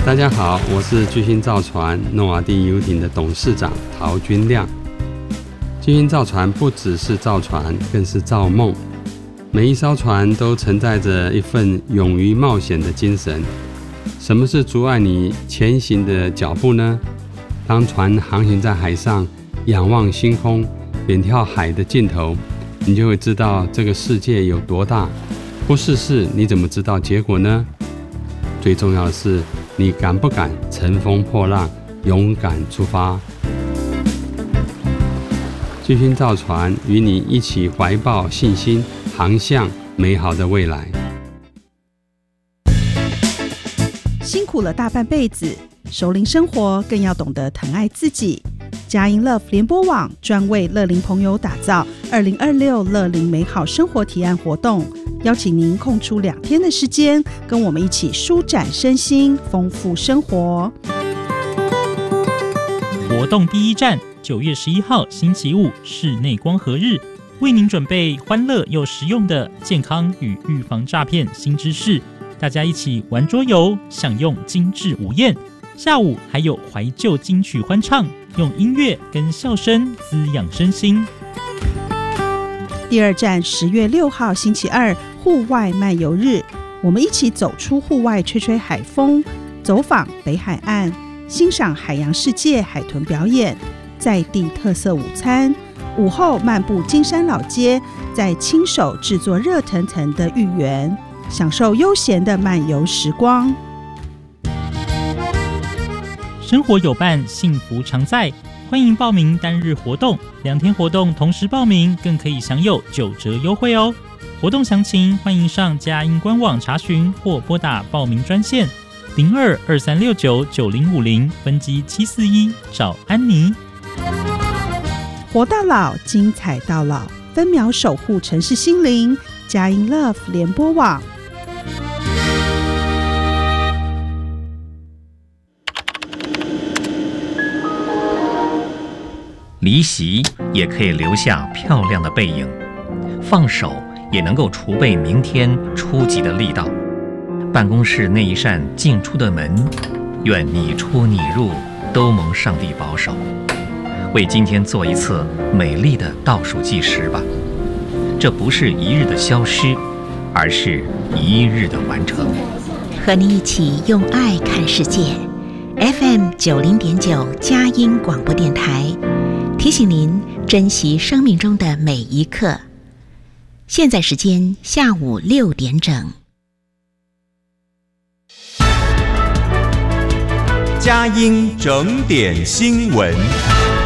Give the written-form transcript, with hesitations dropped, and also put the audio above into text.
大家好，我是巨星造船诺瓦第游艇的董事长陶君亮。巨星造船不只是造船，更是造梦。每一艘船都承载着一份勇于冒险的精神。什么是阻碍你前行的脚步呢？当船航行在海上，仰望星空，远眺海的尽头，你就会知道这个世界有多大。不试试，你怎么知道结果呢？最重要的是，你敢不敢乘风破浪，勇敢出发？巨星造船与你一起怀抱信心，航向美好的未来。 辛苦了大半辈子，熟龄生活更要懂得疼爱自己。佳音 Love 联播网专为乐龄朋友打造2026乐龄美好生活提案活动，邀请您空出2天的时间，跟我们一起舒展身心，丰富生活。 活动第一站，9月11号星期五室内光合日，为您准备欢乐又实用的健康与预防诈骗新知识，大家一起玩桌游，享用精致午宴。下午还有怀旧金曲欢唱，用音乐跟笑声滋养身心。 第二站10月6号星期二户外漫游日，我们一起走出户外，吹吹海风，走访北海岸，欣赏海洋世界海豚表演，在地特色午餐，午后漫步金山老街，再亲手制作热腾腾的芋圆，享受悠闲的漫游时光。 生活有伴，幸福常在。欢迎报名单日活动，2天活动同时报名，更可以享有9折优惠哦。活动详情欢迎上佳音官网查询，或拨打报名专线0223699050分机741找安妮。 活到老，精彩到老，分秒守护城市心灵。佳音 Love 联播网。 离席也可以留下漂亮的背影，放手也能够储备明天出击的力道。办公室那一扇进出的门，愿你出你入都蒙上帝保守。为今天做一次美丽的倒数计时吧，这不是一日的消失，而是一日的完成。 和你一起用爱看世界。 FM 90.9佳音广播电台提醒您珍惜生命中的每一刻。现在时间下午6点整。 佳音整点新闻。